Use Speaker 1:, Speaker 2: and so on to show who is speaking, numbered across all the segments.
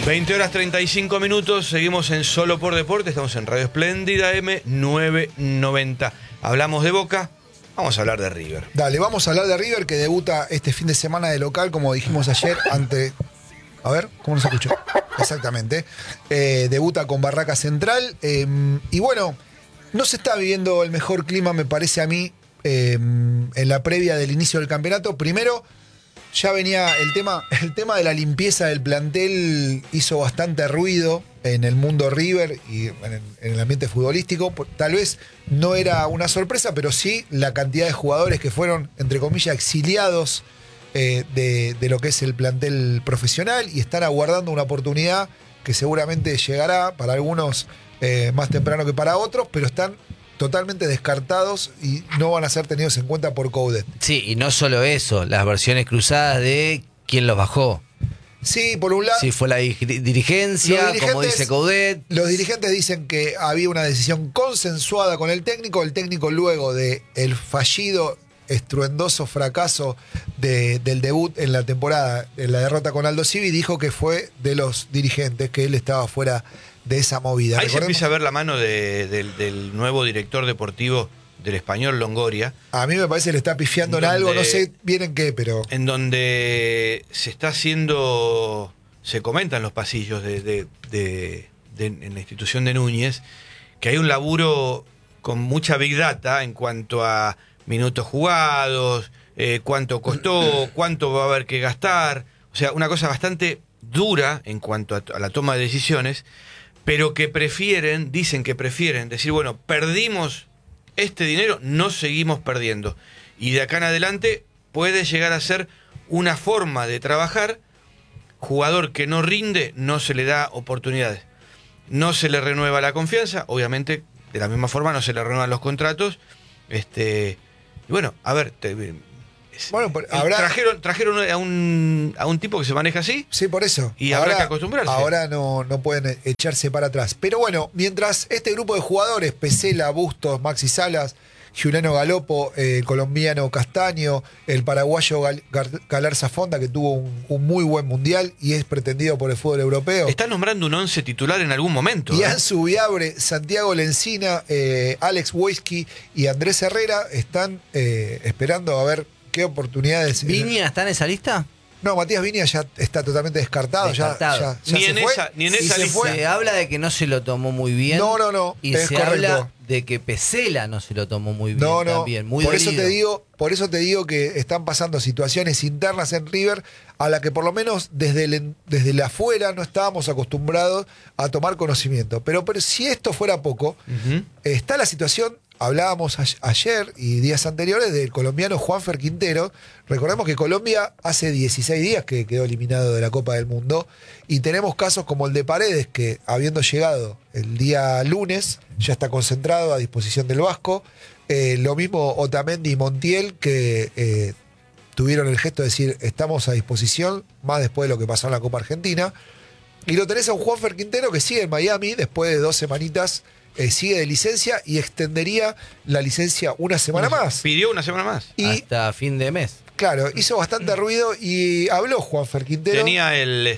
Speaker 1: 20 horas 35 minutos, seguimos en Solo por Deporte, estamos en Radio Espléndida M990. Hablamos de Boca, vamos a hablar de River.
Speaker 2: Dale, vamos a hablar de River que debuta este fin de semana de local, como dijimos ayer, ante... A ver, ¿cómo nos escuchó? Exactamente. Debuta con Barraca Central. Y bueno, no se está viviendo el mejor clima, me parece a mí, en la previa del inicio del campeonato. Primero, ya venía el tema de la limpieza del plantel, hizo bastante ruido en el mundo River y en el ambiente futbolístico. Tal vez no era una sorpresa, pero sí la cantidad de jugadores que fueron, entre comillas, exiliados de lo que es el plantel profesional y están aguardando una oportunidad que seguramente llegará para algunos más temprano que para otros, pero están totalmente descartados y no van a ser tenidos en cuenta por Coudet.
Speaker 3: Sí, y no solo eso, las versiones cruzadas de quién los bajó.
Speaker 2: Sí, por un lado...
Speaker 3: Si fue la dirigencia, como dice Coudet.
Speaker 2: Los dirigentes dicen que había una decisión consensuada con el técnico luego de el fallido, estruendoso fracaso del debut en la temporada, en la derrota con Aldo Civi, dijo que fue de los dirigentes, que él estaba fuera de esa movida.
Speaker 1: Ahí se empieza a ver la mano del nuevo director deportivo del Español, Longoria.
Speaker 2: A mí me parece que le está pifiando en algo, no sé bien en qué, pero...
Speaker 1: En donde se está haciendo, se comenta en los pasillos en la institución de Núñez, que hay un laburo con mucha big data en cuanto a minutos jugados, cuánto costó, cuánto va a haber que gastar. O sea, una cosa bastante dura en cuanto a la toma de decisiones, pero que dicen que prefieren decir, bueno, perdimos este dinero, no seguimos perdiendo. Y de acá en adelante puede llegar a ser una forma de trabajar. Jugador que no rinde, no se le da oportunidades. No se le renueva la confianza, obviamente, de la misma forma no se le renuevan los contratos. Y bueno, a ver... trajeron a un tipo que se maneja así.
Speaker 2: Sí, por eso.
Speaker 1: Y habrá que acostumbrarse.
Speaker 2: Ahora no pueden echarse para atrás. Pero bueno, mientras este grupo de jugadores, Pesela, Bustos, Maxi Salas, Juliano Galopo, el colombiano Castaño, el paraguayo Galarza Fonda, que tuvo un muy buen mundial y es pretendido por el fútbol europeo.
Speaker 1: Está nombrando un 11 titular en algún momento.
Speaker 2: Ian Subiabre, Santiago Lencina, Alex Wojski y Andrés Herrera están esperando a ver qué oportunidades.
Speaker 3: ¿Viña está en esa lista?
Speaker 2: No, Matías Viña ya está totalmente descartado. Ya
Speaker 1: ni en esa lista.
Speaker 3: Se habla de que no se lo tomó muy bien.
Speaker 2: No.
Speaker 3: Y se habla de que Pesela no se lo tomó muy bien también. Muy
Speaker 2: por eso te digo que están pasando situaciones internas en River a la que por lo menos desde la afuera no estábamos acostumbrados a tomar conocimiento. Pero si esto fuera poco, está la situación. Hablábamos ayer y días anteriores del colombiano Juanfer Quintero. Recordemos que Colombia hace 16 días que quedó eliminado de la Copa del Mundo y tenemos casos como el de Paredes, que habiendo llegado el día lunes ya está concentrado a disposición del Vasco. Lo mismo Otamendi y Montiel, que tuvieron el gesto de decir estamos a disposición, más después de lo que pasó en la Copa Argentina. Y lo tenés a un Juanfer Quintero que sigue en Miami después de 2 semanitas. Sigue de licencia y extendería la licencia una semana más.
Speaker 1: Pidió una semana más.
Speaker 3: Hasta fin de mes.
Speaker 2: Claro, hizo bastante ruido y habló Juanfer Quintero.
Speaker 1: Tenía el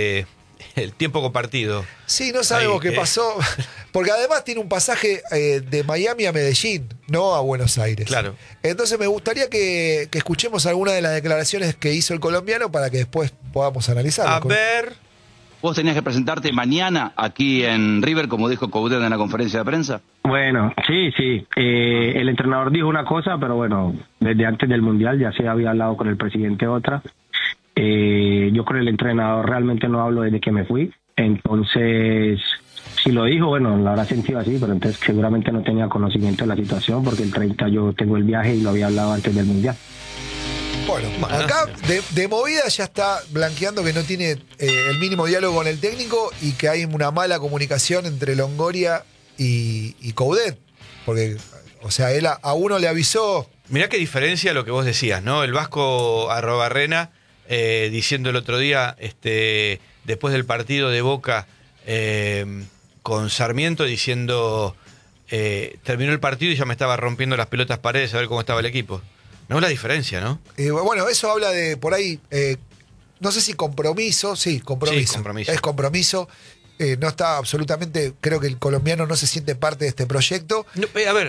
Speaker 1: tiempo compartido.
Speaker 2: Sí, no sabemos qué pasó. Porque además tiene un pasaje de Miami a Medellín, no a Buenos Aires.
Speaker 1: Claro.
Speaker 2: Entonces me gustaría que escuchemos alguna de las declaraciones que hizo el colombiano para que después podamos analizarlo.
Speaker 1: A ver...
Speaker 4: ¿Vos tenías que presentarte mañana aquí en River, como dijo Coudet en la conferencia de prensa?
Speaker 5: Bueno, sí. El entrenador dijo una cosa, pero bueno, desde antes del Mundial ya se había hablado con el presidente otra. Yo con el entrenador realmente no hablo desde que me fui. Entonces, si lo dijo, bueno, lo habrá sentido así, pero entonces seguramente no tenía conocimiento de la situación porque el 30 yo tengo el viaje y lo había hablado antes del Mundial.
Speaker 2: Bueno, acá de movida ya está blanqueando que no tiene el mínimo diálogo con el técnico y que hay una mala comunicación entre Longoria y Coudet. Porque, o sea, él a uno le avisó.
Speaker 1: Mirá qué diferencia lo que vos decías, ¿no? El Vasco Arrobarrena diciendo el otro día, después del partido de Boca con Sarmiento, diciendo terminó el partido y ya me estaba rompiendo las pelotas Paredes a ver cómo estaba el equipo. No es la diferencia, ¿no?
Speaker 2: Bueno, eso habla de, por ahí, no sé si compromiso, sí, compromiso.
Speaker 1: Sí, compromiso.
Speaker 2: Es compromiso. No está absolutamente, creo que el colombiano no se siente parte de este proyecto.
Speaker 1: No,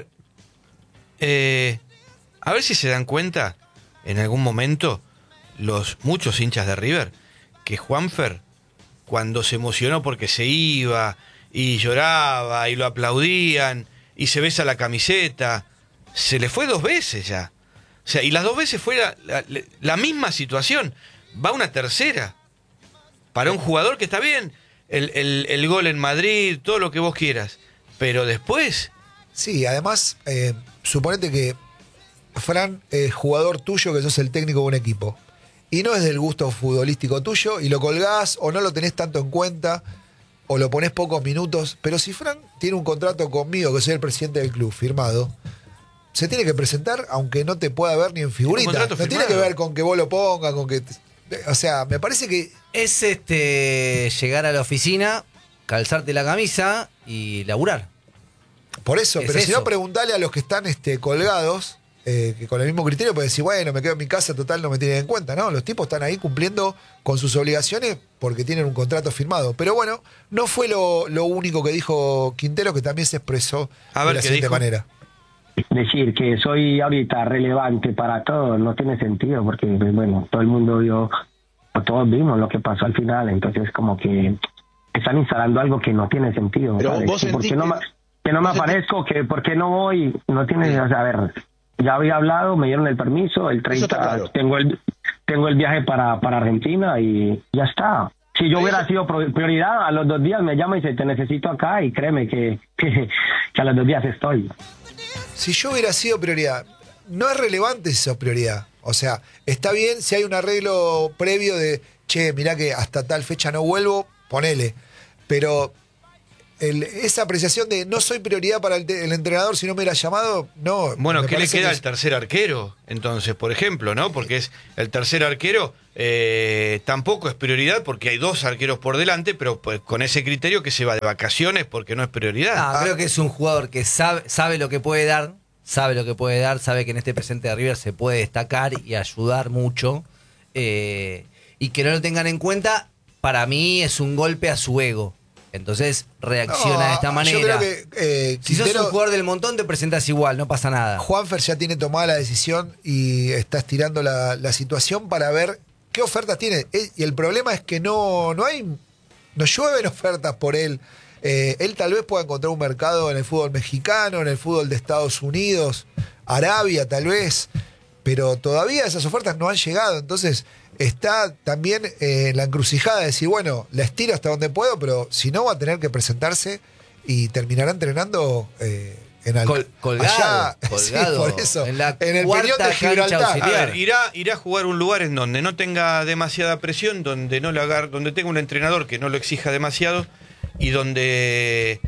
Speaker 1: a ver si se dan cuenta en algún momento los muchos hinchas de River que Juanfer, cuando se emocionó porque se iba y lloraba y lo aplaudían y se besa la camiseta, se le fue 2 veces ya. O sea, y las 2 veces fue la misma situación. Va una tercera para un jugador que está bien, el gol en Madrid, todo lo que vos quieras, pero después...
Speaker 2: Sí, además, suponete que Fran es jugador tuyo, que sos el técnico de un equipo, y no es del gusto futbolístico tuyo, y lo colgás o no lo tenés tanto en cuenta, o lo ponés pocos minutos, pero si Fran tiene un contrato conmigo, que soy el presidente del club, firmado, se tiene que presentar aunque no te pueda ver ni en figurita. No
Speaker 1: firmado.
Speaker 2: Tiene que ver con que vos lo pongas, con que... O sea, me parece que...
Speaker 3: Es llegar a la oficina, calzarte la camisa y laburar.
Speaker 2: Por eso,
Speaker 3: Es
Speaker 2: pero si
Speaker 3: eso.
Speaker 2: no, preguntale a los que están colgados, que con el mismo criterio pueden decir, bueno, me quedo en mi casa, total, no me tienen en cuenta. No, los tipos están ahí cumpliendo con sus obligaciones porque tienen un contrato firmado. Pero bueno, no fue lo único que dijo Quintero, que también se expresó
Speaker 1: A ver,
Speaker 2: de la
Speaker 1: ¿qué
Speaker 2: siguiente
Speaker 1: dijo?
Speaker 2: manera.
Speaker 5: Decir que soy ahorita relevante para todos no tiene sentido porque, bueno, todo el mundo vio, o todos vimos lo que pasó al final, entonces como que están instalando algo que no tiene sentido.
Speaker 6: Pero
Speaker 5: ¿sabes?
Speaker 6: vos
Speaker 5: Que ¿por qué
Speaker 6: sentís
Speaker 5: no, que no me aparezco? Que ¿por qué no voy? No tiene, o sea, a ver, ya había hablado, me dieron el permiso, el 30
Speaker 6: está claro.
Speaker 5: tengo el viaje para Argentina y ya está. Si yo hubiera sido prioridad, a los 2 días me llama y dice, te necesito acá, y créeme que a los 2 días estoy.
Speaker 2: Si yo hubiera sido prioridad, no es relevante si sos prioridad. O sea, está bien si hay un arreglo previo de, che, mirá que hasta tal fecha no vuelvo, ponele. Pero esa apreciación de no soy prioridad para el entrenador si no me hubiera llamado, no.
Speaker 1: Bueno,
Speaker 2: me
Speaker 1: ¿qué le
Speaker 2: parece
Speaker 1: queda
Speaker 2: que
Speaker 1: al tercer arquero? Entonces, por ejemplo, ¿no? Porque es el tercer arquero, tampoco es prioridad porque hay 2 arqueros por delante, pero pues, con ese criterio que se va de vacaciones porque no es prioridad.
Speaker 3: Creo que es un jugador que sabe lo que puede dar, sabe que en este presente de River se puede destacar y ayudar mucho, y que no lo tengan en cuenta, para mí es un golpe a su ego. Entonces reacciona de esta manera.
Speaker 2: Yo creo que
Speaker 3: Si sos
Speaker 2: Quintero,
Speaker 3: un jugador del montón, te presentas igual, no pasa nada.
Speaker 2: Juanfer ya tiene tomada la decisión y está estirando la situación para ver qué ofertas tiene. Y el problema es que no llueven ofertas por él. Él tal vez pueda encontrar un mercado en el fútbol mexicano, en el fútbol de Estados Unidos, Arabia tal vez, pero todavía esas ofertas no han llegado. Entonces está también en la encrucijada de decir, bueno, la estiro hasta donde puedo, pero si no va a tener que presentarse y terminará entrenando
Speaker 3: Colgado,
Speaker 2: sí, por eso,
Speaker 3: en la
Speaker 2: en el
Speaker 3: cuarta
Speaker 2: Peñón de
Speaker 3: cancha
Speaker 2: Gibraltar.
Speaker 3: auxiliar.
Speaker 1: A ver, irá a jugar un lugar en donde no tenga demasiada presión, donde no le donde tenga un entrenador que no lo exija demasiado y donde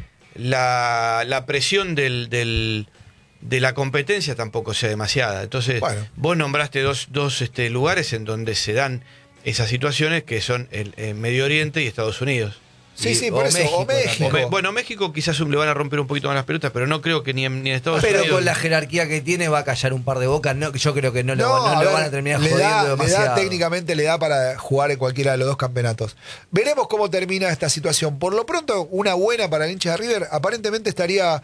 Speaker 1: la presión de la competencia tampoco sea demasiada. Entonces,
Speaker 2: Bueno.
Speaker 1: vos nombraste dos lugares en donde se dan esas situaciones, que son el Medio Oriente y Estados Unidos.
Speaker 2: Sí,
Speaker 3: o
Speaker 2: por eso, o
Speaker 3: México
Speaker 2: México.
Speaker 1: Bueno, México quizás le van a romper un poquito más las pelotas, pero no creo que ni en Estados
Speaker 3: Pero
Speaker 1: Unidos.
Speaker 3: con la jerarquía que tiene va a callar un par de bocas. No, yo creo que no lo
Speaker 2: a ver,
Speaker 3: van a terminar
Speaker 2: le
Speaker 3: jodiendo
Speaker 2: da
Speaker 3: demasiado.
Speaker 2: técnicamente le da para jugar en cualquiera de los 2 campeonatos. Veremos cómo termina esta situación. Por lo pronto, una buena para el hincha de River. Aparentemente estaría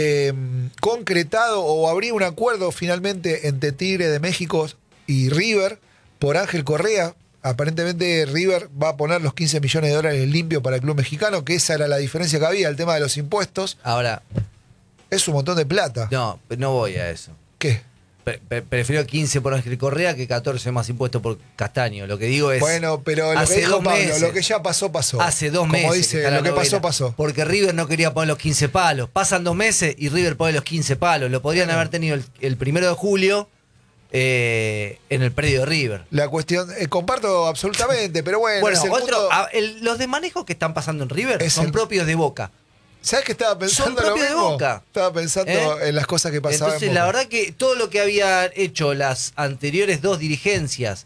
Speaker 2: concretado o habría un acuerdo finalmente entre Tigre de México y River por Ángel Correa. Aparentemente River va a poner los 15 millones de dólares limpio para el club mexicano, que esa era la diferencia que había, el tema de los impuestos.
Speaker 3: Ahora,
Speaker 2: Es un montón de plata.
Speaker 3: no voy a eso.
Speaker 2: ¿Qué?
Speaker 3: Prefiero 15 por Ángel Correa que 14 más impuestos por Castaño. Lo que digo es...
Speaker 2: Bueno, pero lo
Speaker 3: hace
Speaker 2: que dijo
Speaker 3: 2
Speaker 2: Pablo,
Speaker 3: meses.
Speaker 2: lo que ya pasó, pasó.
Speaker 3: Hace 2
Speaker 2: Como
Speaker 3: meses. que
Speaker 2: dice,
Speaker 3: está la
Speaker 2: lo que
Speaker 3: novela.
Speaker 2: pasó, pasó.
Speaker 3: Porque River no quería poner los 15 palos. Pasan 2 meses y River pone los 15 palos. Lo podrían haber tenido el 1 de julio en el predio de River.
Speaker 2: La cuestión, comparto absolutamente, pero bueno,
Speaker 3: Bueno,
Speaker 2: es el mundo-
Speaker 3: los desmanejos que están pasando en River
Speaker 2: Es
Speaker 3: son
Speaker 2: el-
Speaker 3: propios de Boca.
Speaker 2: ¿Sabes qué estaba pensando?
Speaker 3: Son
Speaker 2: Lo
Speaker 3: propios de
Speaker 2: mismo?
Speaker 3: Boca.
Speaker 2: Estaba pensando en las cosas que pasaban.
Speaker 3: Entonces,
Speaker 2: en
Speaker 3: la
Speaker 2: Boca.
Speaker 3: verdad que todo lo que había hecho las anteriores 2 dirigencias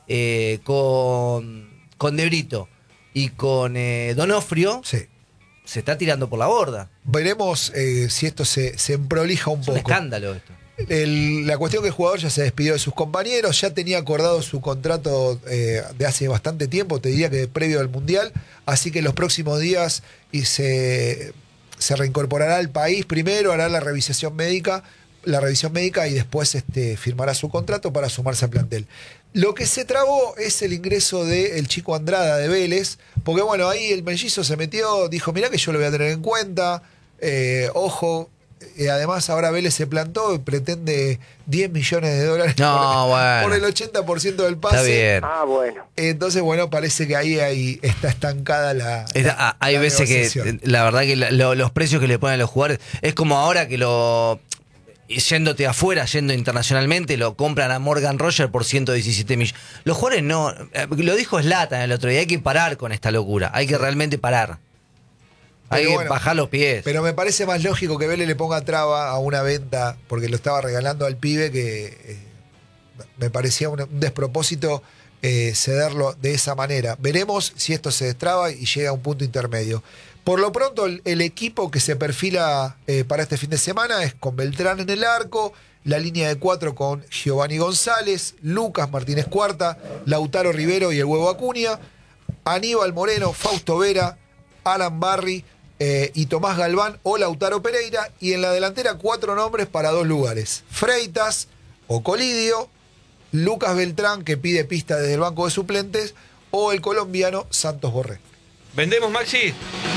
Speaker 3: con De Brito y con Donofrio
Speaker 2: Sí.
Speaker 3: se está tirando por la borda.
Speaker 2: Veremos si esto se emprolija un
Speaker 3: Es un
Speaker 2: poco.
Speaker 3: escándalo esto.
Speaker 2: La cuestión que el jugador ya se despidió de sus compañeros, ya tenía acordado su contrato de hace bastante tiempo, te diría que previo al Mundial, así que en los próximos días se reincorporará al país primero, hará la revisión médica y después firmará su contrato para sumarse al plantel. Lo que se trabó es el ingreso del chico Andrada de Vélez, porque bueno, ahí el mellizo se metió, dijo, mirá que yo lo voy a tener en cuenta, ojo, además ahora Vélez se plantó y pretende $10 millones por el 80% del pase.
Speaker 3: Está bien.
Speaker 5: Bueno.
Speaker 2: Entonces, bueno, parece que ahí está estancada la
Speaker 3: hay
Speaker 2: la
Speaker 3: veces
Speaker 2: negociación.
Speaker 3: que la verdad que los precios que le ponen a los jugadores es como ahora que yéndote afuera, yendo internacionalmente, lo compran a Morgan Roger por 117 millones. Los jugadores no, lo dijo Zlatan el otro día, hay que parar con esta locura, hay que realmente parar. Hay que bajar los pies.
Speaker 2: Pero me parece más lógico que Vélez le ponga traba a una venta, porque lo estaba regalando al pibe, que me parecía un despropósito cederlo de esa manera. Veremos si esto se destraba y llega a un punto intermedio. Por lo pronto, el equipo que se perfila para este fin de semana es con Beltrán en el arco, la línea de 4 con Giovanni González, Lucas Martínez Cuarta, Lautaro Rivero y el Huevo Acuña, Aníbal Moreno, Fausto Vera, Alan Barry y Tomás Galván o Lautaro Pereira, y en la delantera 4 nombres para 2 lugares: Freitas o Colidio, Lucas Beltrán, que pide pista desde el banco de suplentes, o el colombiano Santos Borré.
Speaker 1: ¿Vendemos, Maxi?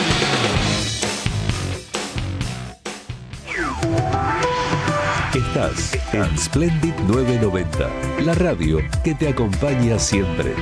Speaker 6: Estás en Splendid 990, la radio que te acompaña siempre.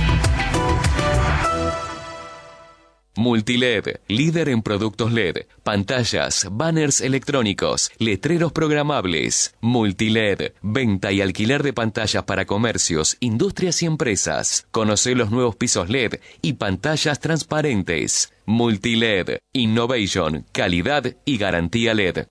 Speaker 7: Multiled, líder en productos LED, pantallas, banners electrónicos, letreros programables. Multiled, venta y alquiler de pantallas para comercios, industrias y empresas. Conoce los nuevos pisos LED y pantallas transparentes. Multiled, innovation, calidad y garantía LED.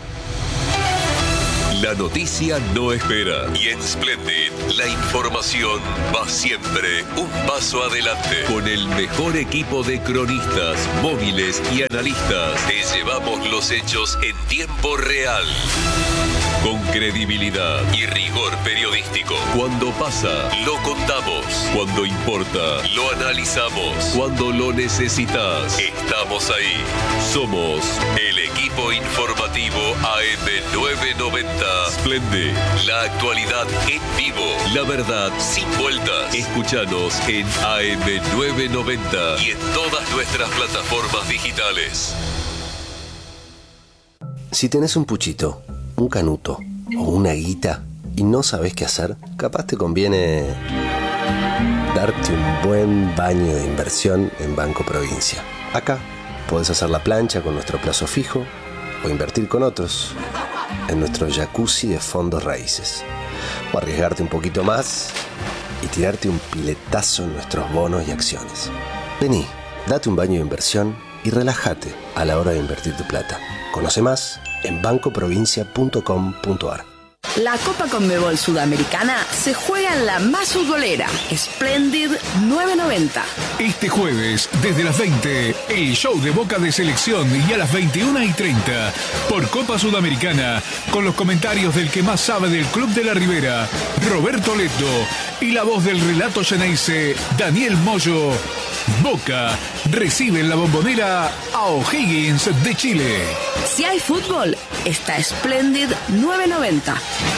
Speaker 6: La noticia no espera y en Splendid la información va siempre un paso adelante. Con el mejor equipo de cronistas, móviles y analistas, te llevamos los hechos en tiempo real. Con credibilidad y rigor periodístico. Cuando pasa, lo contamos. Cuando importa, lo analizamos. Cuando lo necesitas, estamos ahí. Somos el equipo informativo AM990. Splendid, la actualidad en vivo. La verdad sin vueltas. Escúchanos en AM990 y en todas nuestras plataformas digitales.
Speaker 8: Si tenés un puchito, un canuto o una guita y no sabés qué hacer, capaz te conviene darte un buen baño de inversión en Banco Provincia. Acá podés hacer la plancha con nuestro plazo fijo o invertir con otros en nuestro jacuzzi de fondos raíces, o arriesgarte un poquito más y tirarte un piletazo en nuestros bonos y acciones. Vení, date un baño de inversión y relájate a la hora de invertir tu plata. Conoce más en bancoprovincia.com.ar.
Speaker 9: La Copa Conmebol Sudamericana se juega en la más futbolera, Splendid 990.
Speaker 10: Este jueves, desde las 20, el show de Boca de Selección, y a las 21:30, por Copa Sudamericana, con los comentarios del que más sabe del Club de la Ribera, Roberto Leto, y la voz del relato Xeneize, Daniel Moyo. Boca recibe en la Bombonera a O'Higgins de Chile.
Speaker 9: Si hay fútbol, está Splendid 990.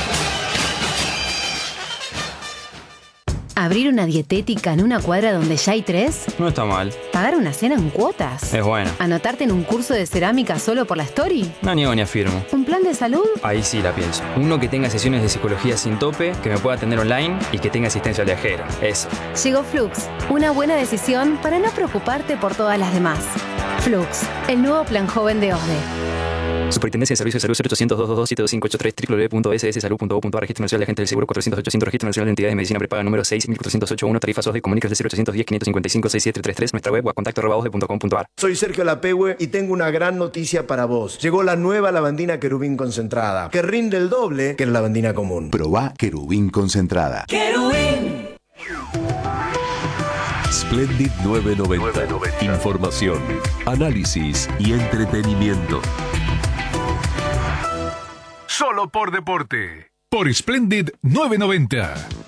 Speaker 11: ¿Abrir una dietética en una cuadra donde ya hay 3?
Speaker 12: No está mal.
Speaker 11: ¿Pagar una cena en cuotas?
Speaker 12: Es bueno.
Speaker 11: ¿Anotarte en un curso de cerámica solo por la story?
Speaker 12: No niego ni afirmo.
Speaker 11: ¿Un plan de salud?
Speaker 12: Ahí sí la pienso. Uno que tenga sesiones de psicología sin tope, que me pueda atender online y que tenga asistencia al viajero. Eso.
Speaker 11: Llegó Flux, una buena decisión para no preocuparte por todas las demás. Flux, el nuevo plan joven de OSDE.
Speaker 12: Superintendencia de Servicios de Salud 0800-222-7583 www.sssalud.gov.ar. Registro Nacional de Agentes del Seguro 400-800. Registro Nacional de Entidades de Medicina Prepaga número 6.408.1. Tarifas OSDE. Comunícase al 0810-555-6733. Nuestra web o a contacto@osde.com.ar.
Speaker 13: Soy Sergio Lapehue y tengo una gran noticia para vos. Llegó la nueva lavandina Querubín concentrada, que rinde el doble que la lavandina común.
Speaker 14: Probá Querubín concentrada.
Speaker 6: ¡Querubín! Splendid 990. Información, análisis y entretenimiento.
Speaker 10: Solo solo por deporte. Por Splendid 990.